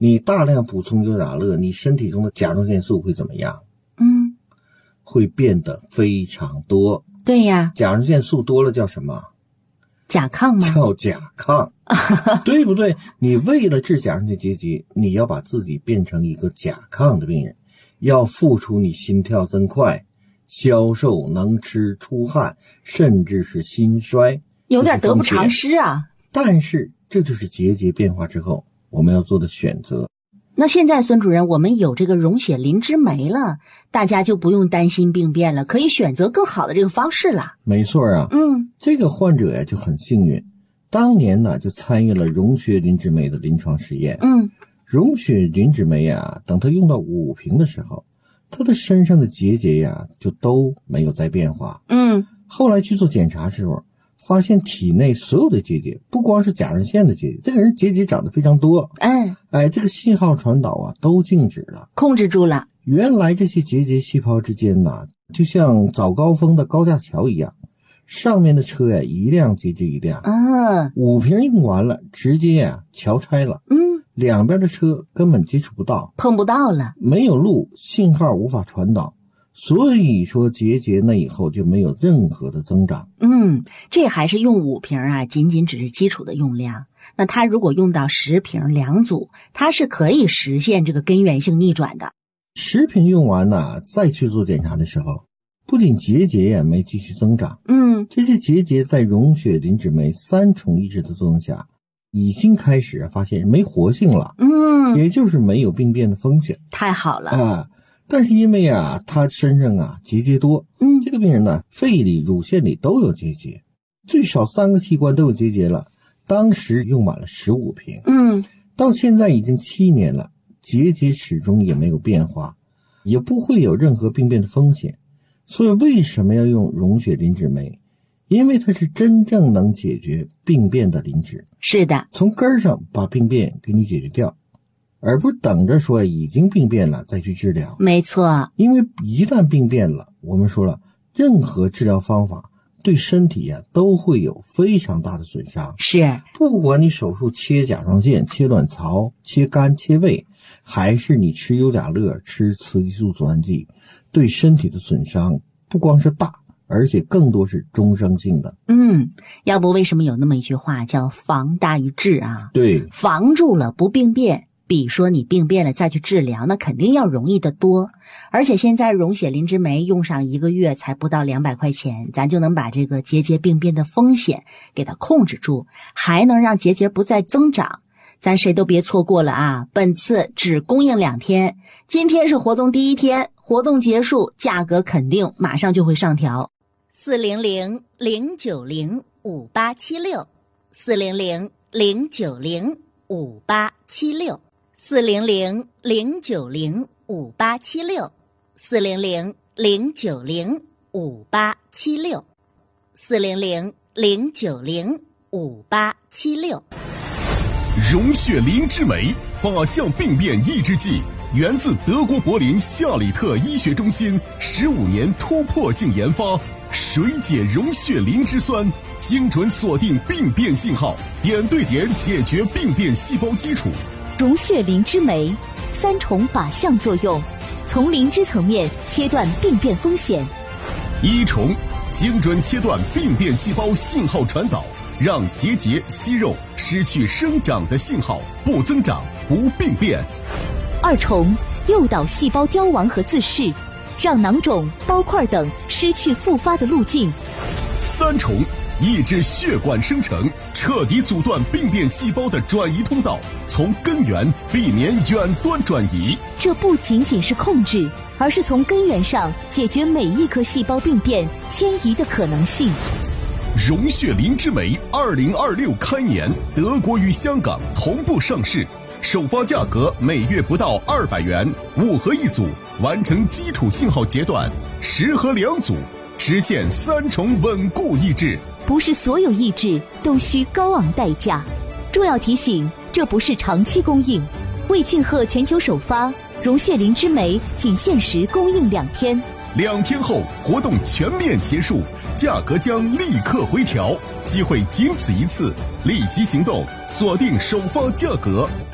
你大量补充优甲乐，你身体中的甲状腺素会怎么样？会变得非常多。 对呀， 甲状腺素多了叫什么？ 甲亢吗？ 叫甲亢，对不对？你为了治甲状腺结节，你要把自己变成一个甲亢的病人，要付出你心跳增快、消瘦、能吃、出汗，甚至是心衰， 有点得不偿失啊。 但是这就是结节变化之后我们要做的选择。 那现在孙主任，我们有这个溶血磷脂酶了，大家就不用担心病变了，可以选择更好的这个方式了。 没错啊，这个患者呀就很幸运，当年呢就参与了溶血磷脂酶的临床实验。溶血磷脂酶呀，等他用到5瓶的时候，他的身上的结节呀就都没有再变化。后来去做检查时候，发现体内所有的结节，不光是甲状腺的结节，这个人结节长得非常多。这个信号传导啊都静止了， 控制住了。 原来这些结节细胞之间呢，就像早高峰的高架桥一样，上面的车呀一辆接着一辆。5瓶用完了，直接呀桥拆了。两边的车根本接触不到， 碰不到了， 没有路，信号无法传导。所以说结节那以后就没有任何的增长。 这还是用5瓶啊，仅仅只是基础的用量。那它如果用到10瓶2组，它是可以实现这个根源性逆转的。 10瓶用完呢，再去做检查的时候，不仅结节也没继续增长，这些结节在溶血磷脂酶3重抑制的作用下，已经开始发现没活性了，也就是没有病变的风险。 太好了但是因为他身上结节多，这个病人呢，肺里、乳腺里都有结节，最少3个器官都有结节了。当时用满了15瓶，到现在已经7年了，结节始终也没有变化，也不会有任何病变的风险。所以为什么要用溶血磷脂酶？因为它是真正能解决病变的磷脂。 是的， 从根上把病变给你解决掉，而不是等着说已经病变了再去治疗。 没错， 因为一旦病变了，我们说了，任何治疗方法对身体都会有非常大的损伤。 是， 不管你手术切甲状腺、切卵巢、切肝、切胃，还是你吃优甲乐、吃雌激素阻断剂，对身体的损伤不光是大，而且更多是终生性的。 要不为什么有那么一句话叫防大于治啊？ 对， 防住了不病变，比说你病变了再去治疗，那肯定要容易得多。而且现在溶血磷脂酶用上1个月才不到200块钱，咱就能把这个结节病变的风险给它控制住，还能让结节不再增长。咱谁都别错过了啊！本次只供应2天，今天是活动第1天，活动结束价格肯定马上就会上调。 400-090-5876 400-090-5876 400-090-5876 400-090-5876 400-090-5876。 溶血磷脂酶靶向病变抑制剂，源自德国柏林夏里特医学中心15年突破性研发，水解溶血磷脂酸，精准锁定病变信号，点对点解决病变细胞基础。 溶血磷脂酶3重靶向作用，从磷脂层面切断病变风险。 1重，精准切断病变细胞信号传导，让结节、息肉失去生长的信号，不增长，不病变。 2重，诱导细胞凋亡和自噬，让囊肿、包块等失去复发的路径。 3重，抑制血管生成，彻底阻断病变细胞的转移通道，从根源避免远端转移。 这不仅仅是控制，而是从根源上解决每一颗细胞病变迁移的可能性。 溶血磷脂酶2026开年，德国与香港同步上市，首发价格每月不到200元，5盒1组，完成基础信号阶段，10盒2组，实现3重稳固抑制。 不是所有抑制都需高昂代价。重要提醒，这不是长期供应。为庆贺全球首发，溶血磷脂酶仅限时供应2天。 2天后活动全面结束，价格将立刻回调，机会仅此一次，立即行动，锁定首发价格